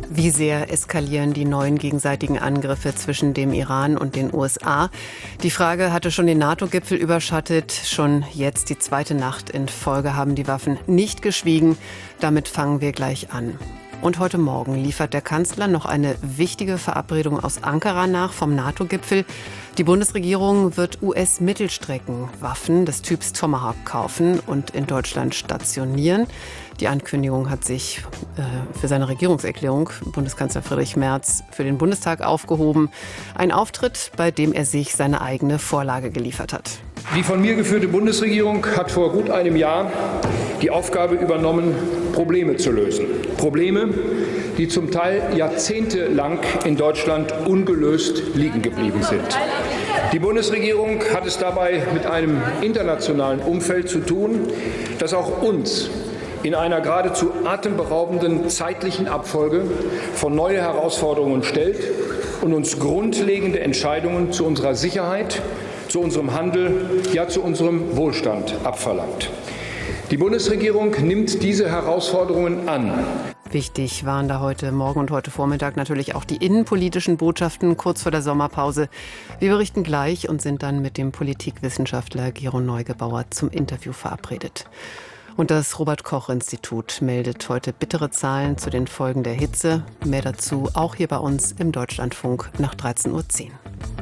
Wie sehr eskalieren die neuen gegenseitigen Angriffe zwischen dem Iran und den USA? Die Frage hatte schon den NATO-Gipfel überschattet. Schon jetzt die zweite Nacht in Folge haben die Waffen nicht geschwiegen. Damit fangen wir gleich an. Und heute Morgen liefert der Kanzler noch eine wichtige Verabredung aus Ankara nach vom NATO-Gipfel. Die Bundesregierung wird US-Mittelstreckenwaffen des Typs Tomahawk kaufen und in Deutschland stationieren. Die Ankündigung hat sich für seine Regierungserklärung Bundeskanzler Friedrich Merz für den Bundestag aufgehoben. Ein Auftritt, bei dem er sich seine eigene Vorlage geliefert hat. Die von mir geführte Bundesregierung hat vor gut einem Jahr die Aufgabe übernommen, Probleme zu lösen. Probleme, die zum Teil jahrzehntelang in Deutschland ungelöst liegen geblieben sind. Die Bundesregierung hat es dabei mit einem internationalen Umfeld zu tun, das auch uns in einer geradezu atemberaubenden zeitlichen Abfolge vor neue Herausforderungen stellt und uns grundlegende Entscheidungen zu unserer Sicherheit, zu unserem Handel, ja zu unserem Wohlstand abverlangt. Die Bundesregierung nimmt diese Herausforderungen an. Wichtig waren da heute Morgen und heute Vormittag natürlich auch die innenpolitischen Botschaften kurz vor der Sommerpause. Wir berichten gleich und sind dann mit dem Politikwissenschaftler Gero Neugebauer zum Interview verabredet. Und das Robert-Koch-Institut meldet heute bittere Zahlen zu den Folgen der Hitze. Mehr dazu auch hier bei uns im Deutschlandfunk nach 13:10 Uhr.